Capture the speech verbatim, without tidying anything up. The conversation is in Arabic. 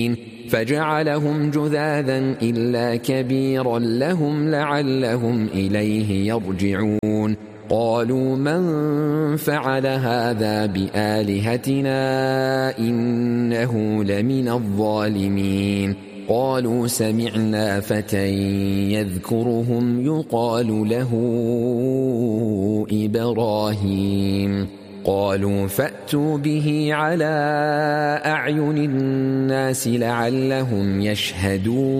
فجعلهم جذاذا إلا كبيرا لهم لعلهم إليه يرجعون قالوا من فعل هذا بآلهتنا إنه لمن الظالمين قالوا سمعنا فتى يذكرهم يقال له إبراهيم قالوا فأتوا به على أعين الناس لعلهم يشهدون